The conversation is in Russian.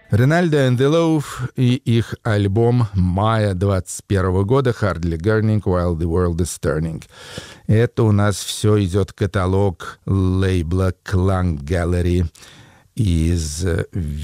Ринальдо and the Loaf и их альбом мая 21 года «Hardly Gurning While the World is Turning». Это у нас все идет каталог лейбла Klang Gallery из